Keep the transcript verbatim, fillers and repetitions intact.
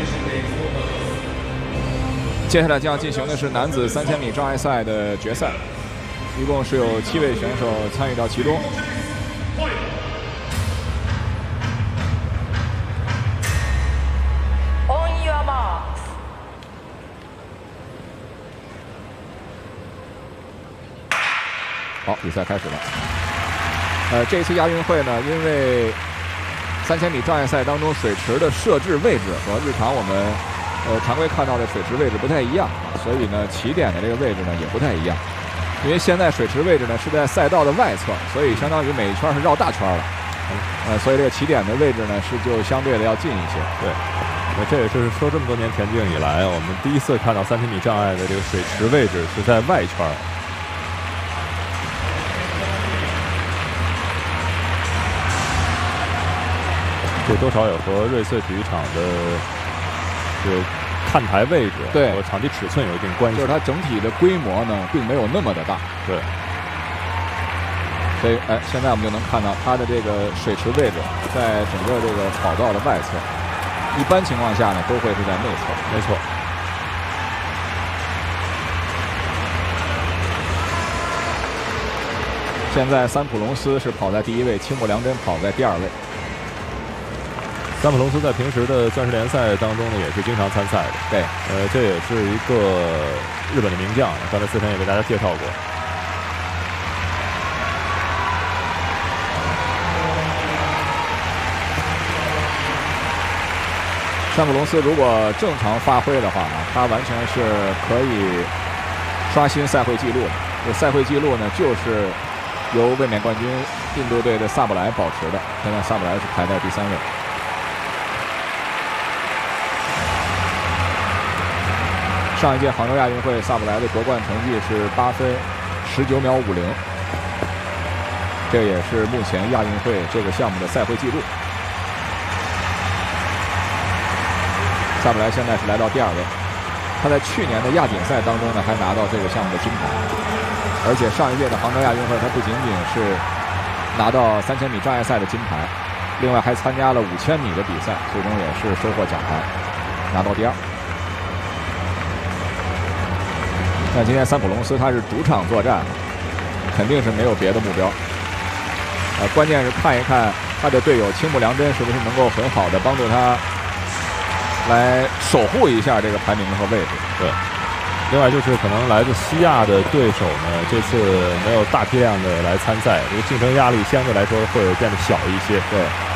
接下来将进行的是男子三千米障碍赛的决赛，一共是有七位选手参与到其中。好，比赛开始了。呃，这次亚运会呢，因为三千米障碍赛当中水池的设置位置和日常我们呃常规看到的水池位置不太一样，所以呢，起点的这个位置呢也不太一样。因为现在水池位置呢是在赛道的外侧，所以相当于每一圈是绕大圈了。呃，所以这个起点的位置呢是就相对的要近一些。 对，那这也是说这么多年田径以来，我们第一次看到三千米障碍的这个水池位置是在外圈。这多少有和瑞穗体育场的这个看台位置对和场地尺寸有一定关系， 就是它整体的规模呢并没有那么的大。 对， 所以哎，现在我们就能看到它的这个水池位置在整个这个跑道的外侧，一般情况下呢都会是在内侧。 没错。 现在三浦龙司是跑在第一位，青木良真跑在第二位。 三浦龙司在平时的钻石联赛当中呢，也是经常参赛的。 对， 呃，这也是一个日本的名将，刚才思辰也为大家介绍过。 三浦龙司如果正常发挥的话呢，他完全是可以刷新赛会纪录的。这赛会纪录呢，就是由卫冕冠军印度队的萨布莱保持的。现在萨布莱是排在第三位。上一届杭州亚运会，萨布莱的夺冠成绩是八分十九秒五零，这也是目前亚运会这个项目的赛会纪录。萨布莱现在是来到第二位，他在去年的亚锦赛当中呢，还拿到这个项目的金牌，而且上一届的杭州亚运会，他不仅仅是拿到三千米障碍赛的金牌，另外还参加了五千米的比赛，最终也是收获奖牌，拿到第二。但今天三浦龙司他是主场作战，肯定是没有别的目标。呃，关键是看一看他的队友青木良真是不是能够很好的帮助他来守护一下这个排名和位置。 对。另外就是可能来自西亚的对手呢，这次没有大批量的来参赛，这个竞争压力相对来说会变得小一些。 对。